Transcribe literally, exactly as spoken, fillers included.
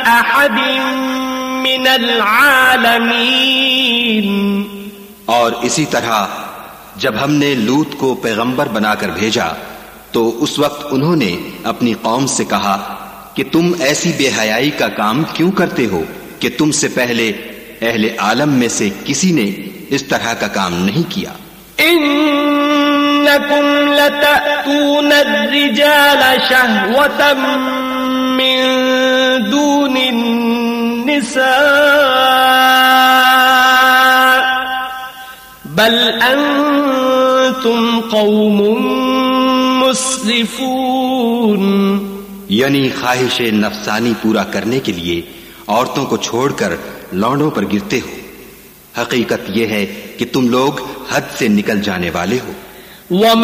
अहदिन मिनल आलमीन। और इसी तरह जब हमने लूत को पैगंबर बनाकर भेजा तो उस वक्त उन्होंने अपनी कौम से कहा कि तुम ऐसी बेहयाई का काम क्यों करते हो कि तुमसे पहले अहले आलम में से किसी ने इस तरह का काम नहीं किया। इन्नकुम लतअतून अर्रिजाल शहवतम मिन दूनिन निसा बल अंतुम कौमुन मुस्रिफून। यानी ख्वाहिश नफसानी पूरा करने के लिए औरतों को छोड़कर लौंडों पर गिरते हो। हकीकत यह है कि तुम लोग हद से निकल जाने वाले हो।